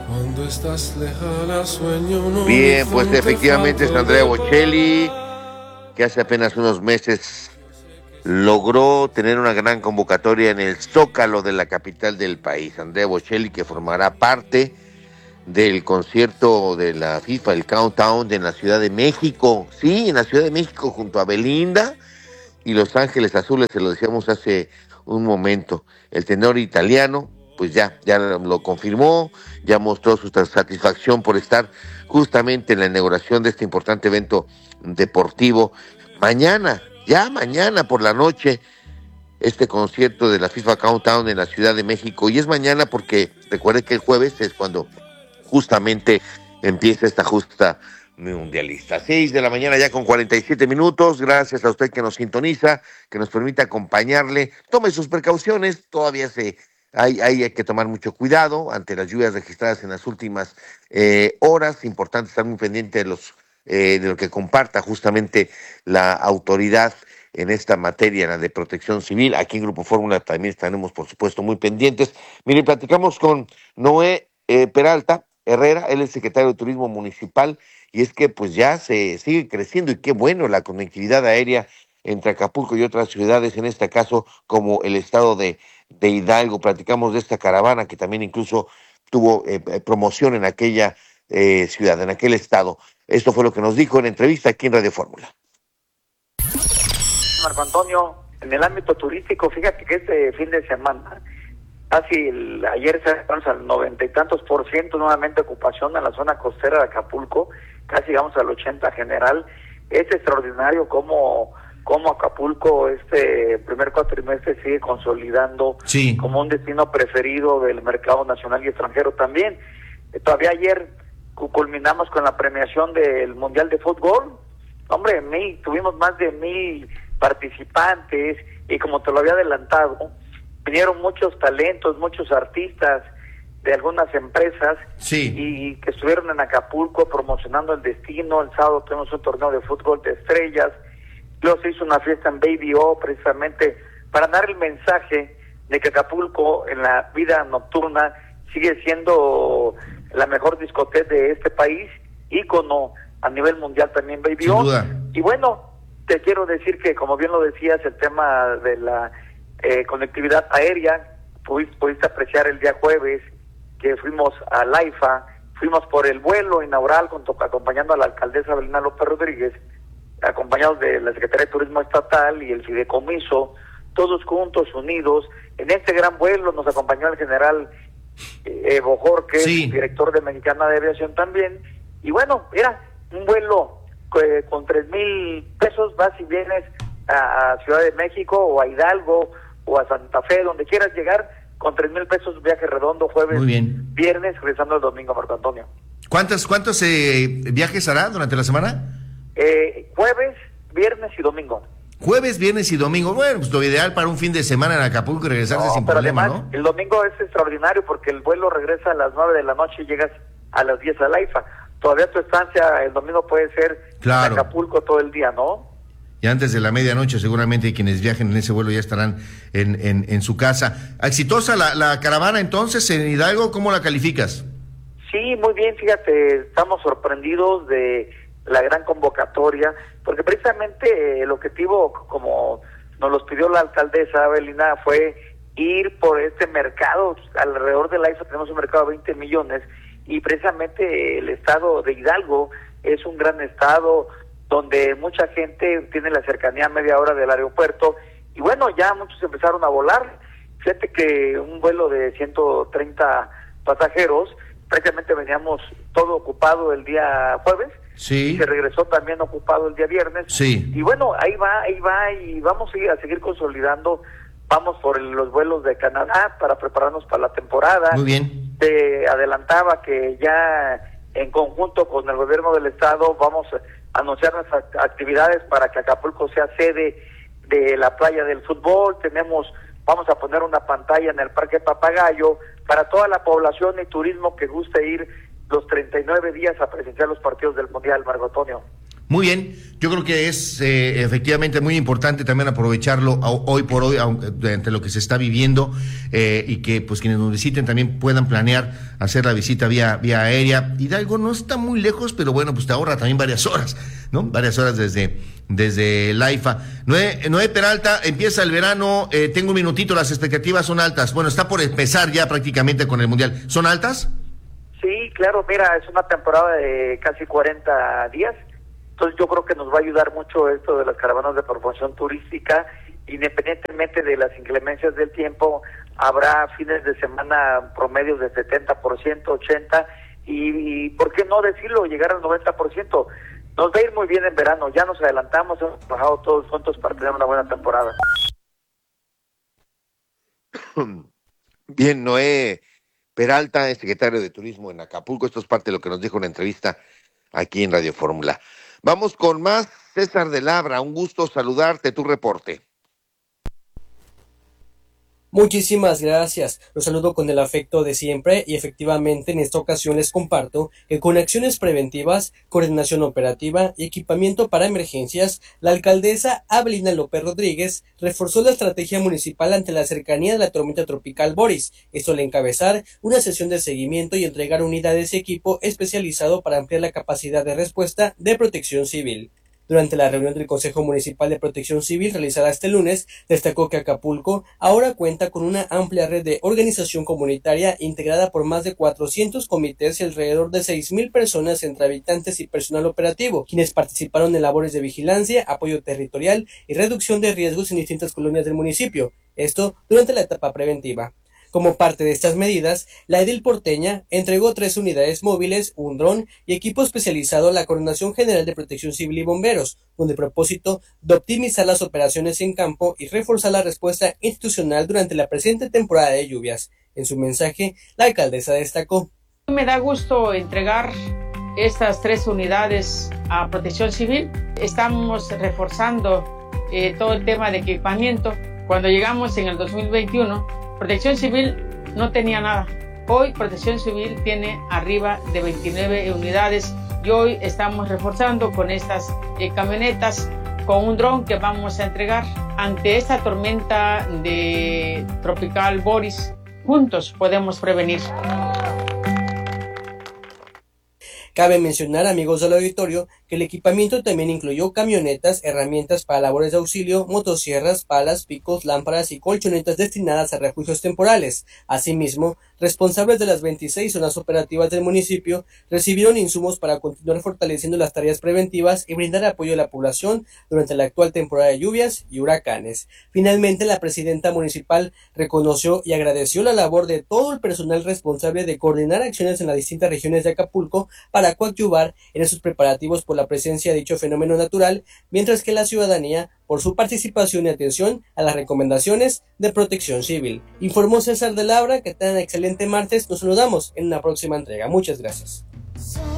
Cuando estás lejana sueño un Bien, pues horizonte efectivamente es falto Andrea de Bocelli, que hace apenas unos meses logró tener una gran convocatoria en el Zócalo de la capital del país. Andrea Bocelli, que formará parte del concierto de la FIFA, el Countdown en la Ciudad de México. Sí, en la Ciudad de México, junto a Belinda y Los Ángeles Azules, se lo decíamos hace un momento. El tenor italiano, pues ya lo confirmó, ya mostró su satisfacción por estar justamente en la inauguración de este importante evento deportivo. Mañana, ya mañana por la noche, este concierto de la FIFA Countdown en la Ciudad de México. Y es mañana porque recuerde que el jueves es cuando justamente empieza esta justa mundialista. 6 de la mañana ya con 47 minutos. Gracias a usted que nos sintoniza, que nos permite acompañarle. Tome sus precauciones, todavía hay que tomar mucho cuidado ante las lluvias registradas en las últimas horas. Importante estar muy pendiente de lo que comparta justamente la autoridad en esta materia, la de protección civil. Aquí en Grupo Fórmula también estaremos, por supuesto, muy pendientes. Mire, platicamos con Noé Peralta Herrera, él es secretario de Turismo Municipal, y es que pues ya se sigue creciendo, y qué bueno la conectividad aérea entre Acapulco y otras ciudades, en este caso como el estado de Hidalgo. Platicamos de esta caravana que también incluso tuvo promoción en aquella ciudad, en aquel estado. Esto fue lo que nos dijo en entrevista aquí en Radio Fórmula. Marco Antonio, en el ámbito turístico, fíjate que este fin de semana, ayer se alcanza al 90 y tantos % nuevamente ocupación en la zona costera de Acapulco, casi llegamos al 80 general. Es extraordinario cómo Acapulco este primer cuatrimestre sigue consolidando como un destino preferido del mercado nacional y extranjero también. Todavía ayer culminamos con la premiación del Mundial de Fútbol. Hombre, tuvimos más de 1,000 participantes, y como te lo había adelantado, vinieron muchos talentos, muchos artistas de algunas empresas y que estuvieron en Acapulco promocionando el destino. El sábado tuvimos un torneo de fútbol de estrellas, luego se hizo una fiesta en Baby O, precisamente para dar el mensaje de que Acapulco en la vida nocturna sigue siendo la mejor discoteca de este país, ícono a nivel mundial también Baby O. Y bueno, te quiero decir que, como bien lo decías, el tema de la conectividad aérea, pudiste apreciar el día jueves que fuimos a Laifa, fuimos por el vuelo inaugural acompañando a la alcaldesa Belinda López Rodríguez, acompañados de la Secretaría de Turismo Estatal y el Fideicomiso, todos juntos, unidos. En este gran vuelo nos acompañó el general Bojor, que es director de Mexicana de Aviación también. Y bueno, era un vuelo con 3,000 pesos, vas y vienes a Ciudad de México o a Hidalgo o a Santa Fe, donde quieras llegar, con 3,000 pesos, viaje redondo, jueves, viernes, regresando el domingo, Marco Antonio. ¿Cuántos viajes hará durante la semana? Jueves, viernes y domingo. Jueves, viernes y domingo. Bueno, pues lo ideal para un fin de semana en Acapulco y regresarse sin problema, además, ¿no? El domingo es extraordinario porque el vuelo regresa a las 9 de la noche y llegas a las 10 a Laifa. Todavía tu estancia el domingo puede ser en Acapulco todo el día, ¿no? Y antes de la medianoche seguramente quienes viajen en ese vuelo ya estarán en su casa. ¿Exitosa la caravana entonces en Hidalgo? ¿Cómo la calificas? Sí, muy bien, fíjate, estamos sorprendidos de la gran convocatoria, porque precisamente el objetivo, como nos los pidió la alcaldesa Belinda, fue ir por este mercado. Alrededor de la isla tenemos un mercado de 20 millones, y precisamente el estado de Hidalgo es un gran estado donde mucha gente tiene la cercanía a media hora del aeropuerto, y bueno, ya muchos empezaron a volar. Fíjate que un vuelo de 130 pasajeros, prácticamente veníamos todo ocupado el día jueves, y se regresó también ocupado el día viernes, y bueno, ahí va, y vamos a seguir consolidando. Vamos por los vuelos de Canadá para prepararnos para la temporada. Muy bien. Te adelantaba que ya en conjunto con el gobierno del estado vamos a anunciar nuestras actividades para que Acapulco sea sede de la playa del fútbol. Vamos a poner una pantalla en el Parque Papagayo para toda la población y turismo que guste ir los 39 días a presenciar los partidos del Mundial, Marco Antonio. Muy bien, yo creo que es efectivamente muy importante también aprovecharlo hoy por hoy, ante lo que se está viviendo, y que pues quienes nos visiten también puedan planear hacer la visita vía aérea. Hidalgo no está muy lejos, pero bueno, pues te ahorra también varias horas, ¿no? Varias horas desde el AIFA. Noé Peralta, empieza el verano, tengo un minutito, las expectativas son altas. Bueno, está por empezar ya prácticamente con el Mundial. ¿Son altas? Sí, claro, mira, es una temporada de casi 40 días. Entonces yo creo que nos va a ayudar mucho esto de las caravanas de promoción turística, independientemente de las inclemencias del tiempo. Habrá fines de semana promedios de 70%, 80%, y ¿por qué no decirlo? Llegar al 90%. Nos va a ir muy bien en verano, ya nos adelantamos, hemos trabajado todos juntos para tener una buena temporada. Bien, Noé Peralta, secretario de Turismo en Acapulco. Esto es parte de lo que nos dijo en la entrevista aquí en Radio Fórmula. Vamos con más. César de Labra, un gusto saludarte, tu reporte. Muchísimas gracias, los saludo con el afecto de siempre y efectivamente en esta ocasión les comparto que con acciones preventivas, coordinación operativa y equipamiento para emergencias, la alcaldesa Abelina López Rodríguez reforzó la estrategia municipal ante la cercanía de la tormenta tropical Boris, esto al encabezar una sesión de seguimiento y entregar unidades y equipo especializado para ampliar la capacidad de respuesta de protección civil. Durante la reunión del Consejo Municipal de Protección Civil realizada este lunes, destacó que Acapulco ahora cuenta con una amplia red de organización comunitaria integrada por más de 400 comités y alrededor de 6,000 personas entre habitantes y personal operativo, quienes participaron en labores de vigilancia, apoyo territorial y reducción de riesgos en distintas colonias del municipio, esto durante la etapa preventiva. Como parte de estas medidas, la edil porteña entregó 3 unidades móviles, un dron y equipo especializado a la Coordinación General de Protección Civil y Bomberos, con el propósito de optimizar las operaciones en campo y reforzar la respuesta institucional durante la presente temporada de lluvias. En su mensaje, la alcaldesa destacó: me da gusto entregar estas 3 unidades a Protección Civil. Estamos reforzando todo el tema de equipamiento. Cuando llegamos en el 2021, Protección Civil no tenía nada. Hoy Protección Civil tiene arriba de 29 unidades y hoy estamos reforzando con estas camionetas, con un dron que vamos a entregar ante esta tormenta de tropical Boris. Juntos podemos prevenir. Cabe mencionar, amigos del auditorio, que el equipamiento también incluyó camionetas, herramientas para labores de auxilio, motosierras, palas, picos, lámparas y colchonetas destinadas a refugios temporales. Asimismo, responsables de las 26 zonas operativas del municipio recibieron insumos para continuar fortaleciendo las tareas preventivas y brindar apoyo a la población durante la actual temporada de lluvias y huracanes. Finalmente, la presidenta municipal reconoció y agradeció la labor de todo el personal responsable de coordinar acciones en las distintas regiones de Acapulco para coadyuvar en esos preparativos por la presencia de dicho fenómeno natural, mientras que la ciudadanía por su participación y atención a las recomendaciones de Protección Civil. Informó César de Labra. Que tengan excelente martes. Nos saludamos en una próxima entrega. Muchas gracias.